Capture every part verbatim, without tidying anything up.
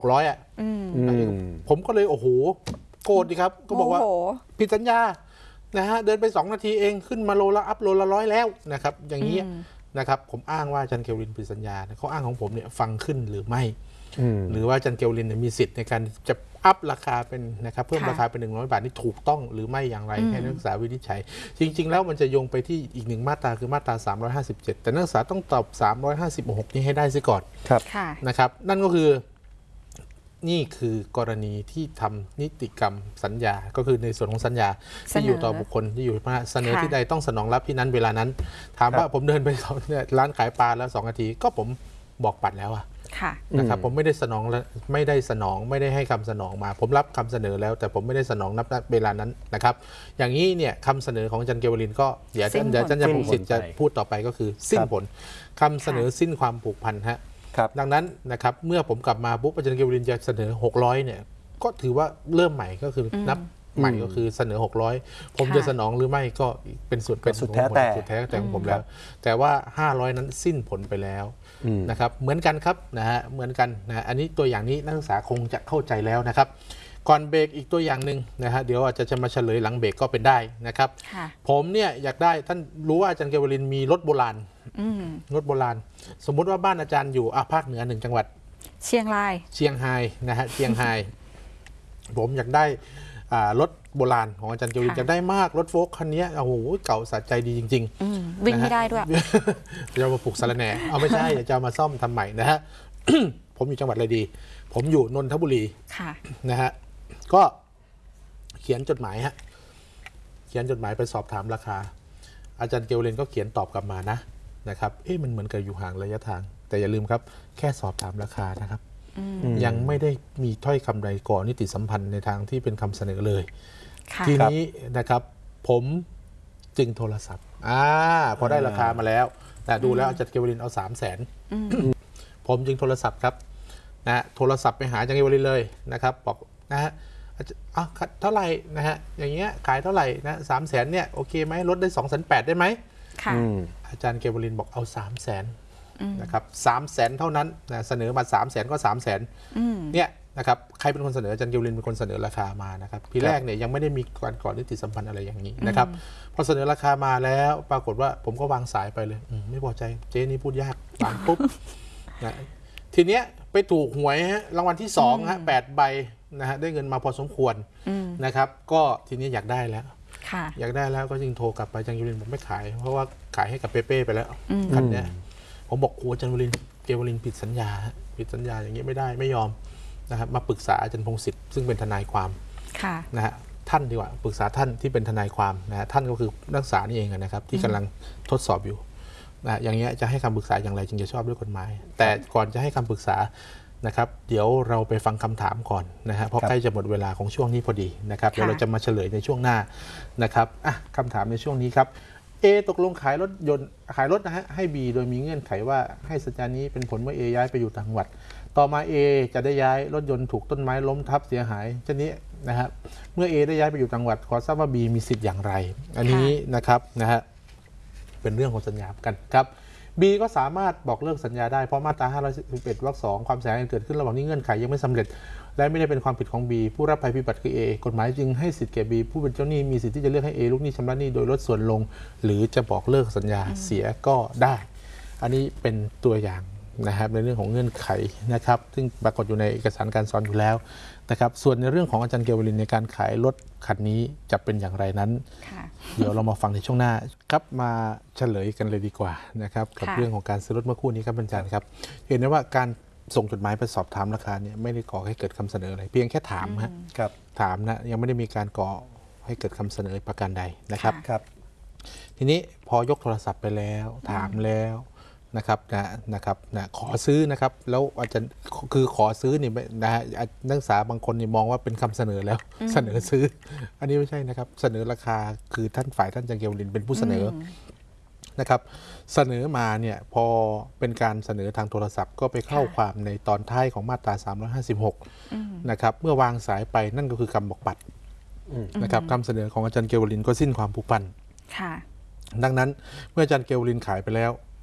ร้อยอ่ะผมก็เลยโอ้โหโกรธดีครับก็บอกว่าผิดสัญญานะฮะเดินไปสองนาทีเองขึ้นมาโลละอัพโลละร้อยแล้วนะครับอย่างนี้นะครับผมอ้างว่าอาจารย์เกวลินผิดสัญญาเขาอ้างของผมเนี่ยฟังขึ้นหรือไม่หรือว่าอาจารย์เกวลินมีสิทธิ์ในการจะอัพราคาเป็นนะครับเพิ่มราคาเป็นหนึ่งร้อยบาทนี่ถูกต้องหรือไม่อย่างไรให้นักศึกษาวินิจฉัยจริงๆแล้วมันจะโยงไปที่อีกหนึ่งมาตราคือมาตราสามร้อยห้าสิบเจ็ดแต่นักศึกษาต้องตอบสามร้อยห้าสิบหกนี้ให้ได้ซะก่อนนะครับนั่นก็คือนี่คือกรณีที่ทำนิติกรรมสัญญาก็คือในส่วนของสัญญาที่อยู่ต่อบุคคลที่อยู่มาเสนอที่ใดต้องสนองรับที่นั้นเวลานั้นถามว่าผมเดินไปร้านขายปลาแล้วสองนาทีก็ผมบอกปัดแล้วอะนะครับผมไม่ได้สนองไม่ได้สนองไม่ได้ให้คำสนองมาผมรับคำเสนอแล้วแต่ผมไม่ได้สนองนับเวลานั้นนะครับอย่างนี้เนี่ยคำเสนอของอาจารย์เกวลินก็เดี๋ยวอาจารย์จะผูกสิทธิ์จะพูดต่อไปก็คือสิ้นผลคำเสนอสิ้นความผูกพันฮะดังนั้นนะครับเมื่อผมกลับมาปุ๊บอาจารย์เกวลินจะเสนอหกร้อยเนี่ยก็ถือว่าเริ่มใหม่ก็คือนับใหม่ก็คือเสนอหกร้อยผมจะสนองหรือไม่ก็เป็นส่วนเป็นสุดแท้แต่สุดแท้แต่ของผมแล้วแต่ว่าห้าร้อยนั้นสิ้นผลไปแล้วนะครับเหมือนกันครับนะฮะเหมือนกันนะอันนี้ตัวอย่างนี้นักศึกษาคงจะเข้าใจแล้วนะครับก่อนเบรกอีกตัวอย่างหนึ่งนะฮะเดี๋ยวอาจจะจะมาเฉลยหลังเบรกก็เป็นได้นะครับผมเนี่ยอยากได้ท่านรู้ว่าอาจารย์เกวลินมีรถโบราณรถโบราณสมมุติว่าบ้านอาจารย์อยู่อ่ะภาคเหนือหนึ่งจังหวัดเชียงรายเชียงไฮ้นะฮะเชียงไฮ้ผมอยากได้รถโบราณของอาจารย์เกวลินจะได้มากรถโฟล์คคันนี้โอ้โหเก่าสะใจดีจริงๆวิ่งไม่ได้ด้วยจะมาปลูกสารแหน่เอาไม่ใช่จะมาซ่อมทำใหม่นะฮะ ผมอยู่จังหวัดอะไรดีผมอยู่นนทบุรีนะฮะก็เขียนจดหมายฮะเขียนจดหมายไปสอบถามราคาอาจารย์เกวลินก็เขียนตอบกลับมานะนะครับเอ๊ะมันเหมือนกับอยู่ห่างระยะทางแต่อย่าลืมครับแค่สอบถามราคานะครับยังไม่ได้มีถ้อยคำใดก่อนิติสัมพันธ์ในทางที่เป็นคำเสนอเลยทีนี้นะครับผมจึงโทรศัพท์อ่าพอได้ราคามาแล้วแต่ดูแล้วอาจารย์เกวลินเอาสามแสนผมจึงโทรศัพท์ครับนะโทรศัพท์ไปหาอาจารย์เกวลินเลยนะครับบอกนะฮะอ่ะเท่าไหร่นะฮะอย่างเงี้ยขายเท่าไหร่นะสามแสนเนี่ยโอเคไหมลดได้สองแสนแปดได้ไหมอาจารย์เกวลินบอกเอาสามแสนนะครับสามแสนเท่านั้นนะเสนอมาสามแสนก็สามแสนเนี่ยนะครับใครเป็นคนเสนออาจารย์เกวลินเป็นคนเสนอราคามานะครับทีแรกเนี่ยยังไม่ได้มีการก่อนิติสัมพันธ์อะไรอย่างนี้นะครับพอเสนอราคามาแล้วปรากฏว่าผมก็วางสายไปเลยไม่พอใจเจ๊นี่พูดยากวางปุ๊บนะทีเนี้ยไปถูกหวยฮะรางวัลที่สองฮะแปดใบนะฮะได้เงินมาพอสมควรนะครับก็ทีนี้อยากได้แล้วอยากได้แล้วก็จึงโทรกลับไปอาจารย์เกวลินผมไม่ขายเพราะว่าขายให้กับเป้ๆไปแล้วคันเนี้ยผมบอกโอ้อาจารย์เกวลินเกวลินผิดสัญญาผิดสัญญาอย่างนี้ไม่ได้ไม่ยอมนะครับมาปรึกษาอาจารย์พงศิษฐ์ซึ่งเป็นทนายความนะฮะท่านดีกว่าปรึกษาท่านที่เป็นทนายความนะฮะท่านก็คือนักศึกษานี่เองนะครับที่กำลังทดสอบอยู่นะอย่างเงี้ยจะให้คำปรึกษาอย่างไรจึงจะชอบด้วยกฎหมายแต่ก่อนจะให้คำปรึกษานะครับเดี๋ยวเราไปฟังคำถามก่อนนะฮะเพราะใกล้จะหมดเวลาของช่วงนี้พอดีนะครับเดี๋ยวเราจะมาเฉลยในช่วงหน้านะครับอ่ะคำถามในช่วงนี้ครับA ตกลงขายรถยนต์ขายรถนะฮะให้ B โดยมีเงื่อนไขว่าให้สัญญานี้เป็นผลเมื่อ A ย้ายไปอยู่ต่างจังหวัดต่อมา A จะได้ย้ายรถยนต์ถูกต้นไม้ล้มทับเสียหายเช่นนี้นะฮะเมื่อ A ได้ย้ายไปอยู่ต่างจังหวัดขอทราบว่า B มีสิทธิ์อย่างไรอันนี้นะครับนะฮะเป็นเรื่องของสัญญากันครับ B ก็สามารถบอกเลิกสัญญาได้เพราะมาตราห้าร้อยสิบเอ็ดวรรคสองความเสียหายเกิดขึ้นระหว่างนี้เงื่อนไขยังไม่สำเร็จและไม่ได้เป็นความผิดของ B ผู้รับภัยพิบัติคือ A กฎหมายจึงให้สิทธิ์แก่ B ผู้เป็นเจ้าหนี้มีสิทธิ์ที่จะเลือกให้ A ลูกหนี้ชำระหนี้โดยลดส่วนลงหรือจะบอกเลิกสัญญาเสียก็ได้อันนี้เป็นตัวอย่างนะครับในเรื่องของเงื่อนไขนะครับซึ่งปรากฏอยู่ในเอกสารการสอนอยู่แล้วนะครับส่วนในเรื่องของอาจารย์เกวลินในการขายรถคันนี้จะเป็นอย่างไรนั้นเดี๋ยวเรามาฟังในช่วงหน้าครับมาเฉลยกันเลยดีกว่านะครับกับเรื่องของการซื้อรถเมื่อคู่นี้ครับอาจารย์ครับเห็นได้ว่าการส่งจดหมายไปสอบถามราคาเนี่ยไม่ได้ก่อให้เกิดคำเสนออะไรเพียงแค่ถามฮะถามนะยังไม่ได้มีการก่อให้เกิดคำเสนอประการใดนะครับทีนี้พอยกโทรศัพท์ไปแล้วถามแล้วนะครับนะนะครับนะขอซื้อนะครับแล้วอาจารย์คือขอซื้อนี่นะฮะนักศึกษาบางคนนี่มองว่าเป็นคำเสนอแล้วเสนอซื้ออันนี้ไม่ใช่นะครับเสนอราคาคือท่านฝ่ายท่านอาจารย์เกวลินเป็นผู้เสนอนะครับเสนอมาเนี่ยพอเป็นการเสนอทางโทรศัพท์ก็ไปเข้าความในตอนท้ายของมาตราสามร้อยห้าสิบหกนะครับเมื่อวางสายไปนั่นก็คือคำบอกปัดนะครับคำเสนอของอาจารย์เกวลินก็สิ้นความผูกพันดังนั้นเมื่ออาจารย์เกวลินขายไปแล้ว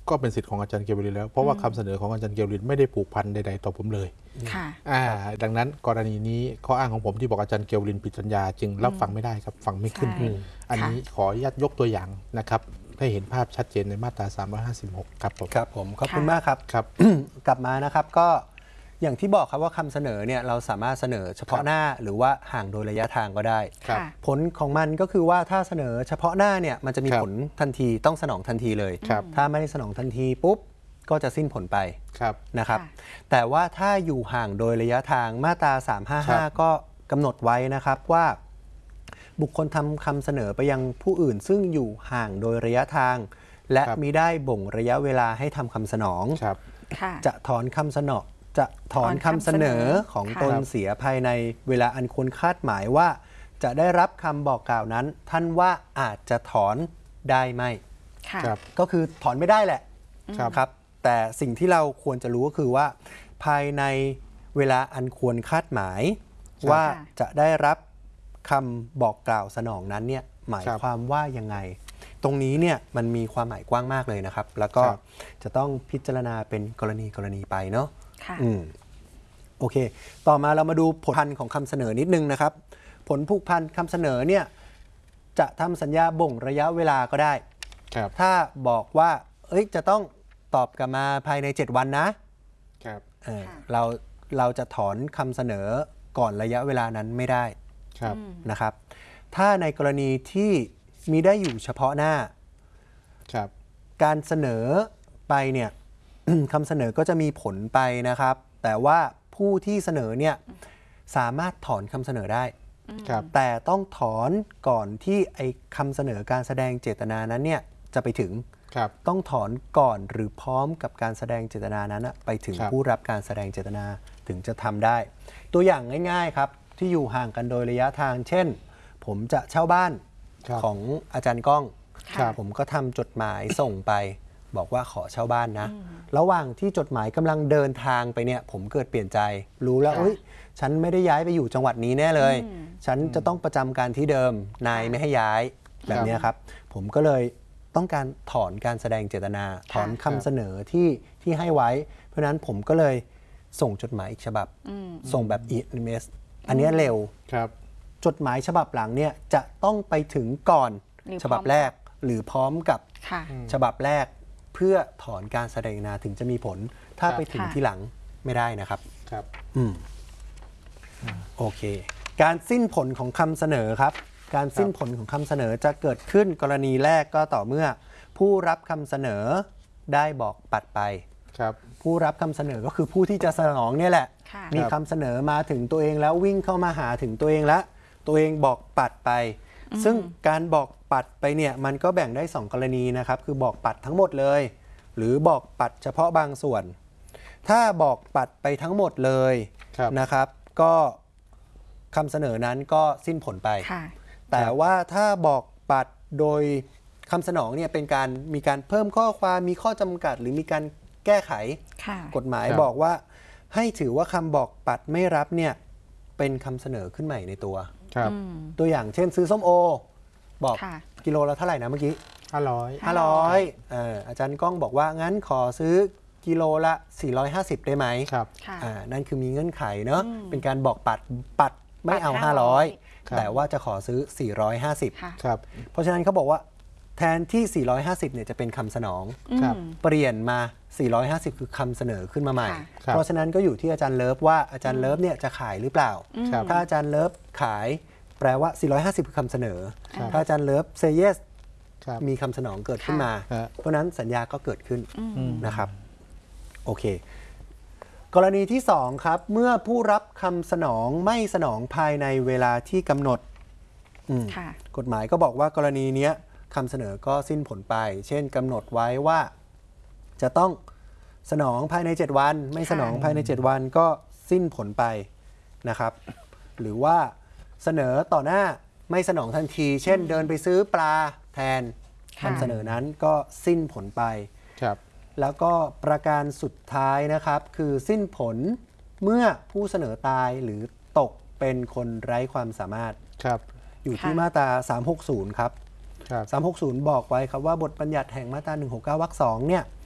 ก็เป็นสิทธิ์ของอาจารย์เกวลินแล้วเพราะว่าคำเสนอของอาจารย์เกวลินไม่ได้ผูกพันใดๆต่อผมเลยค่ะอ่าดังนั้นกรณีนี้ข้ออ้างของผมที่บอกอาจารย์เกวลินผิดสัญญาจึงรับฟังไม่ได้ครับฟังไม่ขึ้นอันนี้ขออนุญาตยกตัวอย่างนะครับให้เห็นภาพชัดเจนในมาตราสามร้อยห้าสิบหกครับผมครับผมขอบคุณมากครับครับกลับมานะครับก็อย่างที่บอกครับว่าคำเสนอเนี่ยเราสามารถเสนอเฉพาะหน้าหรือว่าห่างโดยระยะทางก็ได้ผลของมันก็คือว่าถ้าเสนอเฉพาะหน้าเนี่ยมันจะมีผลทันทีต้องสนองทันทีเลยถ้าไม่ได้สนองทันทีปุ๊บก็จะสิ้นผลไปนะครับแต่ว่าถ้าอยู่ห่างโดยระยะทางมาตราสามห้าห้าก็กำหนดไว้นะครับว่าบุคคลทำคำเสนอไปยังผู้อื่นซึ่งอยู่ห่างโดยระยะทางและมิได้บ่งระยะเวลาให้ทำคำสนองจะถอนคำสนองจะถอนคำเสนอของตนเสียภายในเวลาอันควรคาดหมายว่าจะได้รับคำบอกกล่าวนั้นท่านว่าอาจจะถอนได้ไหมก็คือถอนไม่ได้แหละครับแต่สิ่งที่เราควรจะรู้ก็คือว่าภายในเวลาอันควรคาดหมายว่าจะได้รับคำบอกกล่าวสนองนั้นเนี่ยหมายความว่ายังไงตรงนี้เนี่ยมันมีความหมายกว้างมากเลยนะครับแล้วก็จะต้องพิจารณาเป็นกรณีกรณีไปเนาะอืมโอเคต่อมาเรามาดูผลพันของคำเสนอนิดนึงนะครับผลผูกพันคำเสนอเนี่ยจะทำสัญญาบ่งระยะเวลาก็ได้ถ้าบอกว่าเอ้ยจะต้องตอบกลับมาภายในเจ็ดวันนะครับเออเราเราจะถอนคำเสนอก่อนระยะเวลานั้นไม่ได้นะครับถ้าในกรณีที่มีได้อยู่เฉพาะหน้าการเสนอไปเนี่ย คำเสนอก็จะมีผลไปนะครับแต่ว่าผู้ที่เสนอเนี่ยสามารถถอนคำเสนอได้แต่ต้องถอนก่อนที่ไอ้คำเสนอการแสดงเจตนานั้นเนี่ยจะไปถึงต้องถอนก่อนหรือพร้อมกับการแสดงเจตนานั้นไปถึงผู้รับการแสดงเจตนาถึงจะทำได้ตัวอย่างง่ายๆครับที่อยู่ห่างกันโดยระยะทางเช่นผมจะเช่าบ้านของอาจารย์ก้องผมก็ทำจดหมายส่งไปบอกว่าขอเช่าบ้านนะระหว่างที่จดหมายกำลังเดินทางไปเนี่ยผมเกิดเปลี่ยนใจรู้แล้วเอ้ยฉันไม่ได้ย้ายไปอยู่จังหวัดนี้แน่เลยฉันจะต้องประจำการที่เดิมนายไม่ให้ย้ายแบบนี้ครับผมก็เลยต้องการถอนการแสดงเจตนาถอนคำเสนอที่ที่ให้ไว้เพราะฉะนั้นผมก็เลยส่งจดหมายอีกฉบับส่งแบบ อี เอ็ม เอส อันนี้เร็วจดหมายฉบับหลังเนี่ยจะต้องไปถึงก่อนฉบับแรกหรือพร้อมกับฉบับแรกเพื่อถอนการแสดงเจตนาถึงจะมีผลถ้าไปถึงที่หลังไม่ได้นะครับครับอืมโอเคการสิ้นผลของคำเสนอครับการสิ้นผลของคำเสนอจะเกิดขึ้นกรณีแรกก็ต่อเมื่อผู้รับคำเสนอได้บอกปัดไปครับผู้รับคำเสนอก็คือผู้ที่จะสนองเนี่ยแหละมีคำเสนอมาถึงตัวเองแล้ววิ่งเข้ามาหาถึงตัวเองแล้วตัวเองบอกปัดไปซึ่งการบอกปัดไปเนี่ยมันก็แบ่งได้สองกรณีนะครับคือบอกปัดทั้งหมดเลยหรือบอกปัดเฉพาะบางส่วนถ้าบอกปัดไปทั้งหมดเลยนะครับก็คำเสนอนั้นก็สิ้นผลไปแต่ว่าถ้าบอกปัดโดยคำสนองเนี่ยเป็นการมีการเพิ่มข้อความมีข้อจำกัดหรือมีการแก้ไขกฎหมายบอกว่าให้ถือว่าคำบอกปัดไม่รับเนี่ยเป็นคำเสนอขึ้นใหม่ในตัวตัวอย่างเช่นซื้อส้มโอบอกกิโลละเท่าไหร่นะเมื่อกี้ห้าร้อยห้าร้อยเอ่ออาจารย์ก้องบอกว่างั้นขอซื้อกิโลละสี่ร้อยห้าสิบได้ไหมครับอ่านั่นคือมีเงื่อนไขเนอะเป็นการบอกปัดปัดไม่เอาห้าร้อยแต่ว่าจะขอซื้อสี่ร้อยห้าสิบครับเพราะฉะนั้นเขาบอกว่าแทนที่สี่ร้อยห้าสิบเนี่ยจะเป็นคำสนองเปลี่ยนมาสี่ร้อยห้าสิบคือคำเสนอขึ้นมาใหม่เพราะฉะนั้นก็อยู่ที่อาจารย์เลิฟว่าอาจารย์เลิฟเนี่ยจะขายหรือเปล่าถ้าอาจารย์เลิฟขายแปลว่าสี่ร้อยห้าสิบคือคำเสนอถ้าอาจารย์เลิฟเซเยสมีคำสนองเกิดขึ้นมาเพราะนั้นสัญญาก็เกิดขึ้นนะครับโอเคกรณีที่สองครับเมื่อผู้รับคำสนองไม่สนองภายในเวลาที่กำหนดกฎหมายก็บอกว่ากรณีนี้คำเสนอก็สิ้นผลไปเช่นกำหนดไว้ว่าจะต้องสนองภายในเจ็ดวันไม่สนองภายในเจ็ดวันก็สิ้นผลไปนะครับหรือว่าเสนอต่อหน้าไม่สนองทันทีเช่นเดินไปซื้อปลาแทนคำเสนอนั้นก็สิ้นผลไปครับแล้วก็ประการสุดท้ายนะครับคือสิ้นผลเมื่อผู้เสนอตายหรือตกเป็นคนไร้ความสามารถครับอยู่ที่มาตราสามหกศูนย์ครับสามหกศูนย์บอกไว้ครับว่าบทบัญญัติแห่งมาตราหนึ่งหกเก้าวรรคสองเนี่ย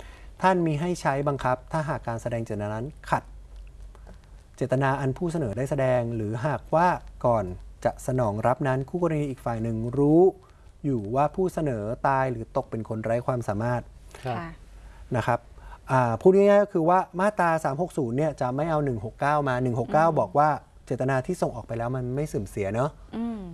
ท่านมีให้ใช้บังคับถ้าหากการแสดงเจตนานั้นขัดเจตนาอันผู้เสนอได้แสดงหรือหากว่าก่อนจะสนองรับนั้นคู่กรณีอีกฝ่ายหนึ่งรู้อยู่ว่าผู้เสนอตายหรือตกเป็นคนไร้ความสามารถนะครับพูดง่ายๆก็คือว่ามาตราสามหกศูนย์เนี่ยจะไม่เอาหนึ่งหกเก้ามาหนึ่งหกเก้าบอกว่าเจตนาที่ส่งออกไปแล้วมันไม่เสื่อมเสียเนาะ